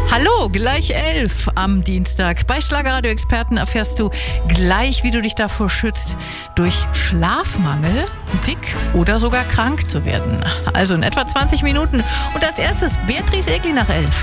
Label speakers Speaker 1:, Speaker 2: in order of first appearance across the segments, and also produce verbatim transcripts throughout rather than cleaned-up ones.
Speaker 1: Hallo, gleich elf am Dienstag. Bei Schlagerradio-Experten erfährst du gleich, wie du dich davor schützt, durch Schlafmangel dick oder sogar krank zu werden. Also in etwa zwanzig Minuten. Und als erstes Beatrice Egli nach elf.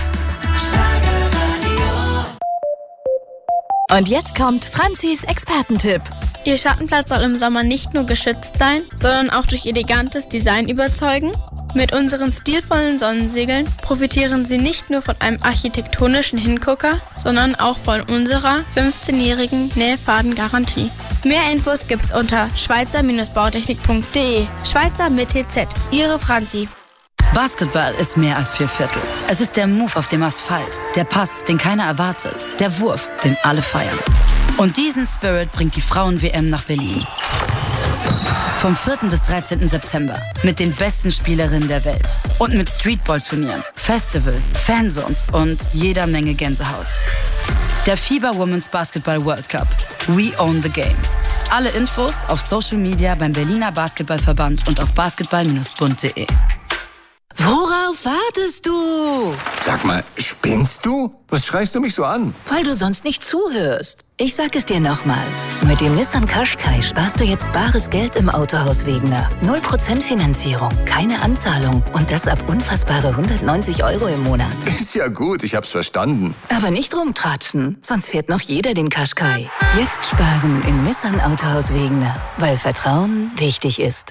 Speaker 2: Und jetzt kommt Franzis Expertentipp.
Speaker 3: Ihr Schattenplatz soll im Sommer nicht nur geschützt sein, sondern auch durch elegantes Design überzeugen. Mit unseren stilvollen Sonnensegeln profitieren Sie nicht nur von einem architektonischen Hingucker, sondern auch von unserer fünfzehnjährigen Nähfaden-Garantie. Mehr Infos gibt's unter schweizer bautechnik punkt de. Schweizer mit T Z. Ihre Franzi.
Speaker 2: Basketball ist mehr als vier Viertel. Es ist der Move auf dem Asphalt, der Pass, den keiner erwartet, der Wurf, den alle feiern. Und diesen Spirit bringt die Frauen-W M nach Berlin. Vom vierten bis dreizehnten September mit den besten Spielerinnen der Welt. Und mit Streetball-Turnieren, Festival, Fanzones und jeder Menge Gänsehaut. Der FIBA Women's Basketball World Cup. We own the game. Alle Infos auf Social Media beim Berliner Basketballverband und auf basketball Bindestrich bund punkt de.
Speaker 4: Worauf wartest du?
Speaker 5: Sag mal, spinnst du? Was schreist du mich so an?
Speaker 4: Weil du sonst nicht zuhörst. Ich sag es dir nochmal. Mit dem Nissan Qashqai sparst du jetzt bares Geld im Autohaus Wegener. null Prozent Finanzierung, keine Anzahlung und das ab unfassbare hundertneunzig Euro im Monat.
Speaker 5: Ist ja gut, ich hab's verstanden.
Speaker 4: Aber nicht rumtratschen, sonst fährt noch jeder den Qashqai. Jetzt sparen im Nissan Autohaus Wegener, weil Vertrauen wichtig ist.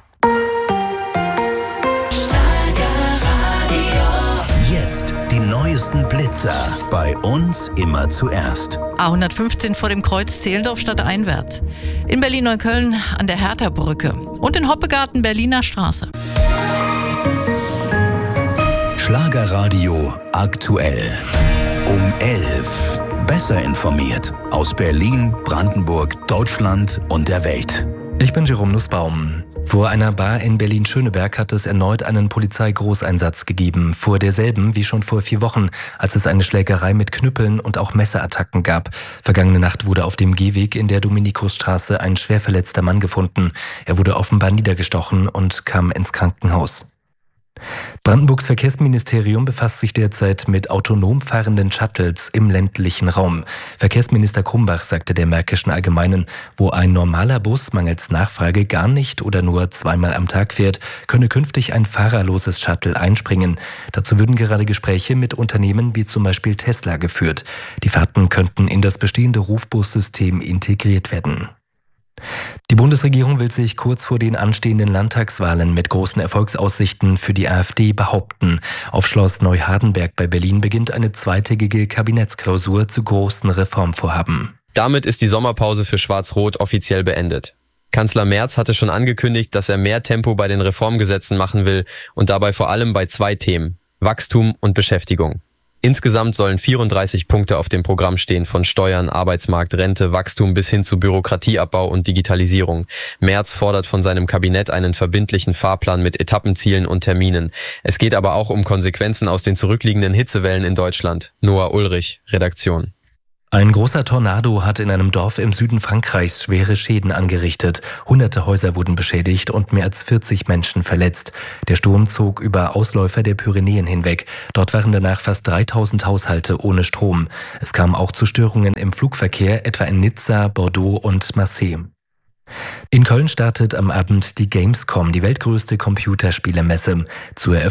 Speaker 6: Die neuesten Blitzer. Bei uns immer zuerst.
Speaker 1: A hundertfünfzehn vor dem Kreuz Zehlendorf stadteinwärts. In Berlin-Neukölln an der Hertha-Brücke. Und in Hoppegarten Berliner Straße.
Speaker 6: Schlagerradio aktuell. Um elf. Besser informiert. Aus Berlin, Brandenburg, Deutschland und der Welt.
Speaker 7: Ich bin Jerome Nussbaum. Vor einer Bar in Berlin-Schöneberg hat es erneut einen Polizeigroßeinsatz gegeben. Vor derselben wie schon vor vier Wochen, als es eine Schlägerei mit Knüppeln und auch Messerattacken gab. Vergangene Nacht wurde auf dem Gehweg in der Dominikusstraße ein schwer verletzter Mann gefunden. Er wurde offenbar niedergestochen und kam ins Krankenhaus. Brandenburgs Verkehrsministerium befasst sich derzeit mit autonom fahrenden Shuttles im ländlichen Raum. Verkehrsminister Krumbach sagte der Märkischen Allgemeinen, wo ein normaler Bus mangels Nachfrage gar nicht oder nur zweimal am Tag fährt, könne künftig ein fahrerloses Shuttle einspringen. Dazu würden gerade Gespräche mit Unternehmen wie zum Beispiel Tesla geführt. Die Fahrten könnten in das bestehende Rufbussystem integriert werden. Die Bundesregierung will sich kurz vor den anstehenden Landtagswahlen mit großen Erfolgsaussichten für die AfD behaupten. Auf Schloss Neuhardenberg bei Berlin beginnt eine zweitägige Kabinettsklausur zu großen Reformvorhaben.
Speaker 8: Damit ist die Sommerpause für Schwarz-Rot offiziell beendet. Kanzler Merz hatte schon angekündigt, dass er mehr Tempo bei den Reformgesetzen machen will und dabei vor allem bei zwei Themen: Wachstum und Beschäftigung. Insgesamt sollen vierunddreißig Punkte auf dem Programm stehen, von Steuern, Arbeitsmarkt, Rente, Wachstum bis hin zu Bürokratieabbau und Digitalisierung. Merz fordert von seinem Kabinett einen verbindlichen Fahrplan mit Etappenzielen und Terminen. Es geht aber auch um Konsequenzen aus den zurückliegenden Hitzewellen in Deutschland. Noah Ulrich, Redaktion.
Speaker 7: Ein großer Tornado hat in einem Dorf im Süden Frankreichs schwere Schäden angerichtet. Hunderte Häuser wurden beschädigt und mehr als vierzig Menschen verletzt. Der Sturm zog über Ausläufer der Pyrenäen hinweg. Dort waren danach fast dreitausend Haushalte ohne Strom. Es kam auch zu Störungen im Flugverkehr, etwa in Nizza, Bordeaux und Marseille. In Köln startet am Abend die Gamescom, die weltgrößte Computerspielemesse. Zur